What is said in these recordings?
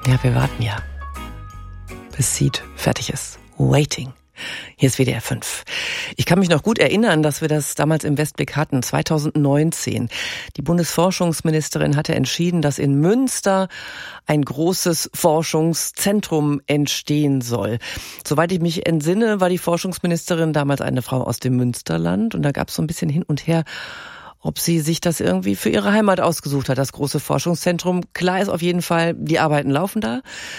Ja, wir warten ja, bis Seed fertig ist. Waiting. Hier ist WDR 5. Ich kann mich noch gut erinnern, dass wir das damals im Westblick hatten, 2019. Die Bundesforschungsministerin hatte entschieden, dass in Münster ein großes Forschungszentrum entstehen soll. Soweit ich mich entsinne, war die Forschungsministerin damals eine Frau aus dem Münsterland. Und da gab es so ein bisschen hin und her, ob sie sich das irgendwie für ihre Heimat ausgesucht hat, das große Forschungszentrum. Klar ist auf jeden Fall, die Arbeiten laufen da.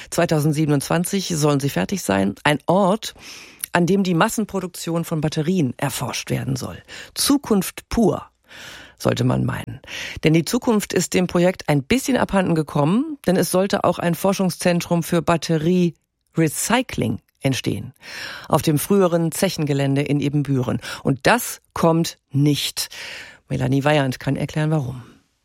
2027 sollen sie fertig sein. Ein Ort, an dem die Massenproduktion von Batterien erforscht werden soll. Zukunft pur, sollte man meinen. Denn die Zukunft ist dem Projekt ein bisschen abhanden gekommen, denn es sollte auch ein Forschungszentrum für Batterierecycling entstehen. Auf dem früheren Zechengelände in Ibbenbüren. Und das kommt nicht. Melanie Weyand kann erklären, warum.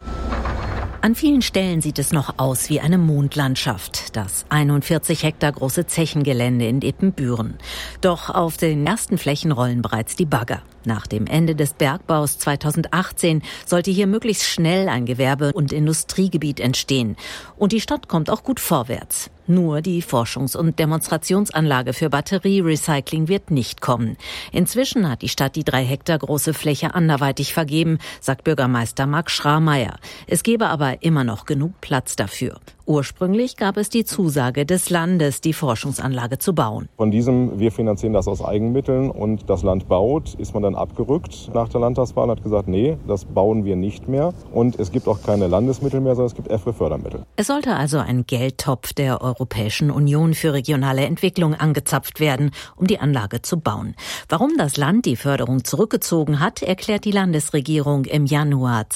An vielen Stellen sieht es noch aus wie eine Mondlandschaft, das 41 Hektar große Zechengelände in Ibbenbüren. Doch auf den ersten Flächen rollen bereits die Bagger. Nach dem Ende des Bergbaus 2018 sollte hier möglichst schnell ein Gewerbe- und Industriegebiet entstehen. Und die Stadt kommt auch gut vorwärts. Nur die Forschungs- und Demonstrationsanlage für Batterierecycling wird nicht kommen. Inzwischen hat die Stadt die 3 Hektar große Fläche anderweitig vergeben, sagt Bürgermeister Marc Schrameyer. Es gebe aber immer noch genug Platz dafür. Ursprünglich gab es die Zusage des Landes, die Forschungsanlage zu bauen. Von diesem, wir finanzieren das aus Eigenmitteln und das Land baut, ist man dann abgerückt nach der Landtagswahl und hat gesagt, nee, das bauen wir nicht mehr. Und es gibt auch keine Landesmittel mehr, sondern es gibt EFRE-Fördermittel. Es sollte also ein Geldtopf der Europäischen Union für regionale Entwicklung angezapft werden, um die Anlage zu bauen. Warum das Land die Förderung zurückgezogen hat, erklärt die Landesregierung im Januar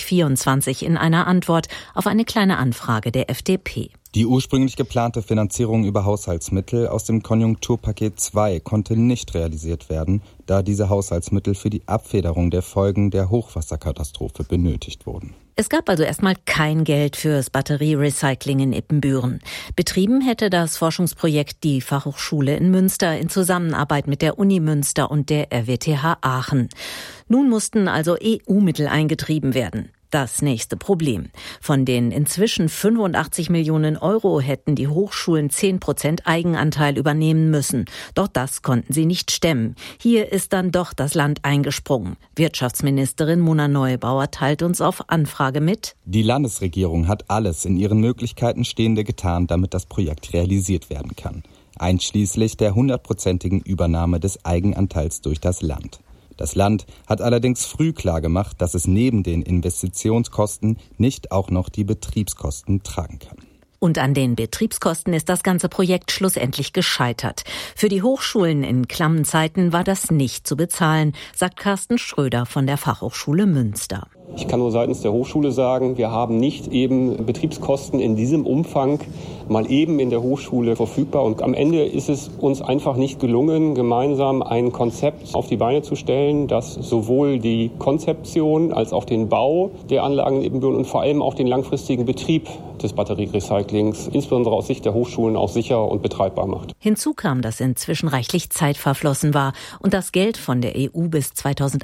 2024 in einer Antwort auf eine kleine Anfrage der FDP. Die ursprünglich geplante Finanzierung über Haushaltsmittel aus dem Konjunkturpaket 2 konnte nicht realisiert werden, da diese Haushaltsmittel für die Abfederung der Folgen der Hochwasserkatastrophe benötigt wurden. Es gab also erstmal kein Geld fürs Batterierecycling in Ibbenbüren. Betrieben hätte das Forschungsprojekt die Fachhochschule in Münster in Zusammenarbeit mit der Uni Münster und der RWTH Aachen. Nun mussten also EU-Mittel eingetrieben werden. Das nächste Problem. Von den inzwischen 85 Millionen Euro hätten die Hochschulen 10% Eigenanteil übernehmen müssen. Doch das konnten sie nicht stemmen. Hier ist dann doch das Land eingesprungen. Wirtschaftsministerin Mona Neubauer teilt uns auf Anfrage mit: Die Landesregierung hat alles in ihren Möglichkeiten Stehende getan, damit das Projekt realisiert werden kann. Einschließlich der 100%igen Übernahme des Eigenanteils durch das Land. Das Land hat allerdings früh klargemacht, dass es neben den Investitionskosten nicht auch noch die Betriebskosten tragen kann. Und an den Betriebskosten ist das ganze Projekt schlussendlich gescheitert. Für die Hochschulen in klammen Zeiten war das nicht zu bezahlen, sagt Carsten Schröder von der Fachhochschule Münster. Ich kann nur seitens der Hochschule sagen, wir haben nicht eben Betriebskosten in diesem Umfang mal eben in der Hochschule verfügbar. Und am Ende ist es uns einfach nicht gelungen, gemeinsam ein Konzept auf die Beine zu stellen, das sowohl die Konzeption als auch den Bau der Anlagen in Ibbenbüren und vor allem auch den langfristigen Betrieb des Batterierecyclings, insbesondere aus Sicht der Hochschulen, auch sicher und betreibbar macht. Hinzu kam, dass inzwischen reichlich Zeit verflossen war und das Geld von der EU bis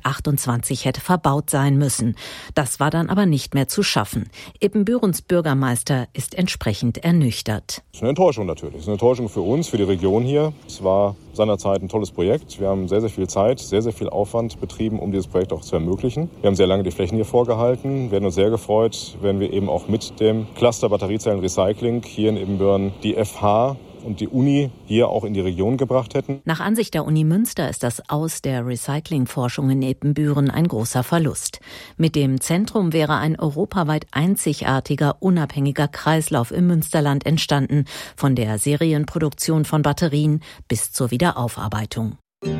2028 hätte verbaut sein müssen. Das war dann aber nicht mehr zu schaffen. Ibbenbürens Bürgermeister ist entsprechend ernüchtert. Das ist eine Enttäuschung natürlich. Das ist eine Enttäuschung für uns, für die Region hier. Es war seinerzeit ein tolles Projekt. Wir haben sehr, sehr viel Zeit, sehr, sehr viel Aufwand betrieben, um dieses Projekt auch zu ermöglichen. Wir haben sehr lange die Flächen hier vorgehalten. Wir hätten uns sehr gefreut, wenn wir eben auch mit dem Cluster Batteriezellenrecycling hier in Ibbenbüren die FH und die Uni hier auch in die Region gebracht hätten. Nach Ansicht der Uni Münster ist das Aus der Recyclingforschung in Ibbenbüren ein großer Verlust. Mit dem Zentrum wäre ein europaweit einzigartiger, unabhängiger Kreislauf im Münsterland entstanden, von der Serienproduktion von Batterien bis zur Wiederaufarbeitung.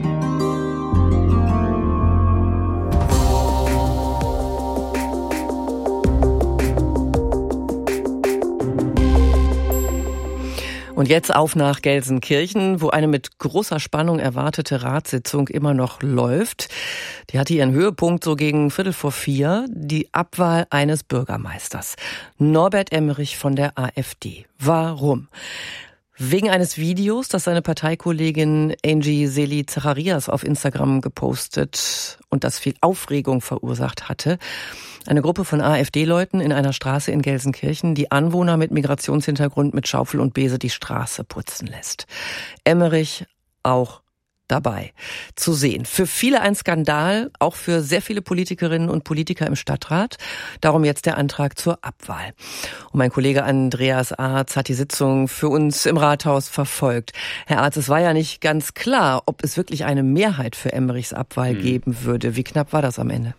Und jetzt auf nach Gelsenkirchen, wo eine mit großer Spannung erwartete Ratssitzung immer noch läuft. Die hatte ihren Höhepunkt so gegen 3:45, die Abwahl eines Bürgermeisters. Norbert Emmerich von der AfD. Warum? Wegen eines Videos, das seine Parteikollegin Angie Seli Zacharias auf Instagram gepostet und das viel Aufregung verursacht hatte. Eine Gruppe von AfD-Leuten in einer Straße in Gelsenkirchen, die Anwohner mit Migrationshintergrund mit Schaufel und Bese die Straße putzen lässt. Emmerich auch dabei zu sehen. Für viele ein Skandal, auch für sehr viele Politikerinnen und Politiker im Stadtrat. Darum jetzt der Antrag zur Abwahl. Und mein Kollege Andreas Arz hat die Sitzung für uns im Rathaus verfolgt. Herr Arz, es war ja nicht ganz klar, ob es wirklich eine Mehrheit für Emmerichs Abwahl geben würde. Wie knapp war das am Ende?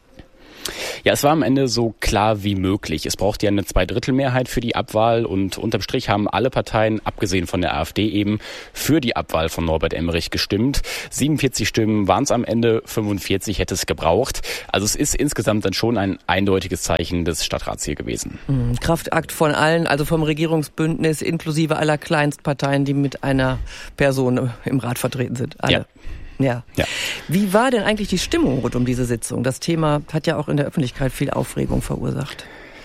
Ja, es war am Ende so klar wie möglich. Es braucht ja eine Zweidrittelmehrheit für die Abwahl und unterm Strich haben alle Parteien, abgesehen von der AfD eben, für die Abwahl von Norbert Emmerich gestimmt. 47 Stimmen waren es am Ende, 45 hätte es gebraucht. Also es ist insgesamt dann schon ein eindeutiges Zeichen des Stadtrats hier gewesen. Kraftakt von allen, also vom Regierungsbündnis inklusive aller Kleinstparteien, die mit einer Person im Rat vertreten sind. Alle. Ja. Wie war denn eigentlich die Stimmung rund um diese Sitzung? Das Thema hat ja auch in der Öffentlichkeit viel Aufregung verursacht.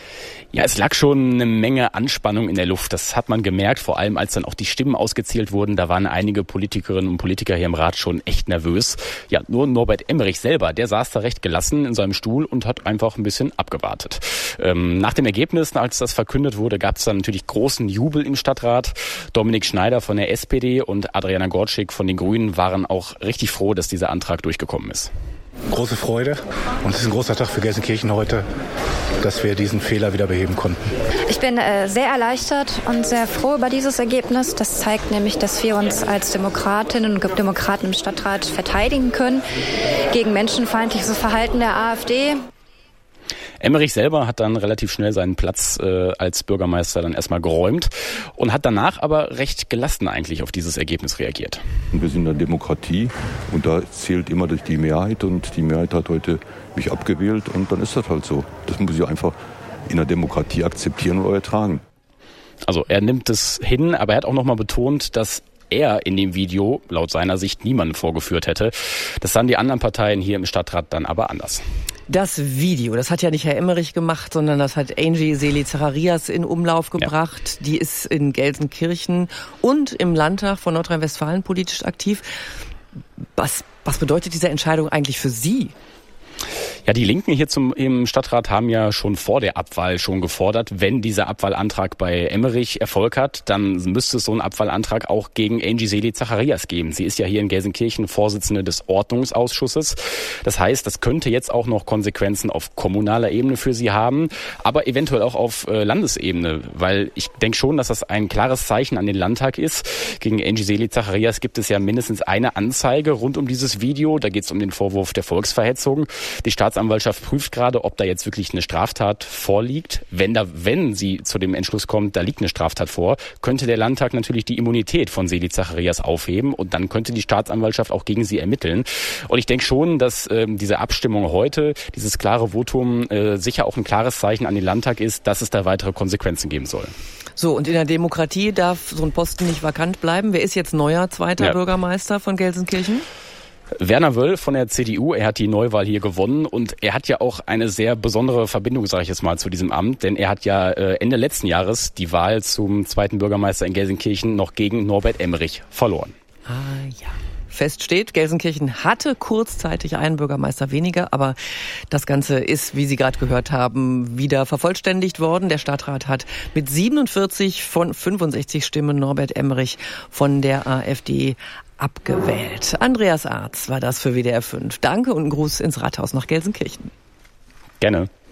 Ja, es lag schon eine Menge Anspannung in der Luft. Das hat man gemerkt, vor allem als dann auch die Stimmen ausgezählt wurden. Da waren einige Politikerinnen und Politiker hier im Rat schon echt nervös. Ja, nur Norbert Emmerich selber, der saß da recht gelassen in seinem Stuhl und hat einfach ein bisschen abgewartet. Nach dem Ergebnis, als das verkündet wurde, gab es dann natürlich großen Jubel im Stadtrat. Dominik Schneider von der SPD und Adriana Gorczyk von den Grünen waren auch richtig froh, dass dieser Antrag durchgekommen ist. Große Freude und es ist ein großer Tag für Gelsenkirchen heute, dass wir diesen Fehler wieder beheben konnten. Ich bin sehr erleichtert und sehr froh über dieses Ergebnis. Das zeigt nämlich, dass wir uns als Demokratinnen und Demokraten im Stadtrat verteidigen können gegen menschenfeindliches Verhalten der AfD. Emmerich selber hat dann relativ schnell seinen Platz als Bürgermeister dann erstmal geräumt und hat danach aber recht gelassen eigentlich auf dieses Ergebnis reagiert. Wir sind in der Demokratie und da zählt immer die Mehrheit und die Mehrheit hat heute mich abgewählt und dann ist das halt so. Das muss ich einfach in der Demokratie akzeptieren oder ertragen. Also er nimmt es hin, aber er hat auch nochmal betont, dass er in dem Video laut seiner Sicht niemanden vorgeführt hätte. Das sahen die anderen Parteien hier im Stadtrat dann aber anders. Das Video, das hat ja nicht Herr Emmerich gemacht, sondern das hat Angie Seli Zacharias in Umlauf gebracht. Ja. Die ist in Gelsenkirchen und im Landtag von Nordrhein-Westfalen politisch aktiv. Was bedeutet diese Entscheidung eigentlich für Sie? Ja, die Linken hier im Stadtrat haben ja schon vor der Abwahl schon gefordert, wenn dieser Abwahlantrag bei Emmerich Erfolg hat, dann müsste es so einen Abwahlantrag auch gegen Angie Seli Zacharias geben. Sie ist ja hier in Gelsenkirchen Vorsitzende des Ordnungsausschusses. Das heißt, das könnte jetzt auch noch Konsequenzen auf kommunaler Ebene für sie haben, aber eventuell auch auf Landesebene, weil ich denke schon, dass das ein klares Zeichen an den Landtag ist. Gegen Angie Seli Zacharias gibt es ja mindestens eine Anzeige rund um dieses Video. Da geht es um den Vorwurf der Volksverhetzung. Die Staatsanwaltschaft prüft gerade, ob da jetzt wirklich eine Straftat vorliegt. Wenn sie zu dem Entschluss kommt, da liegt eine Straftat vor, könnte der Landtag natürlich die Immunität von Seli Zacharias aufheben und dann könnte die Staatsanwaltschaft auch gegen sie ermitteln. Und ich denke schon, dass diese Abstimmung heute, dieses klare Votum, sicher auch ein klares Zeichen an den Landtag ist, dass es da weitere Konsequenzen geben soll. So, und in der Demokratie darf so ein Posten nicht vakant bleiben. Wer ist jetzt neuer zweiter Bürgermeister von Gelsenkirchen? Werner Wöll von der CDU, er hat die Neuwahl hier gewonnen und er hat ja auch eine sehr besondere Verbindung, sage ich jetzt mal, zu diesem Amt, denn er hat ja Ende letzten Jahres die Wahl zum zweiten Bürgermeister in Gelsenkirchen noch gegen Norbert Emmerich verloren. Ah ja. Fest steht, Gelsenkirchen hatte kurzzeitig einen Bürgermeister weniger, aber das Ganze ist, wie Sie gerade gehört haben, wieder vervollständigt worden. Der Stadtrat hat mit 47 von 65 Stimmen Norbert Emmerich von der AfD abgewählt. Andreas Arz war das für WDR 5. Danke und einen Gruß ins Rathaus nach Gelsenkirchen. Gerne.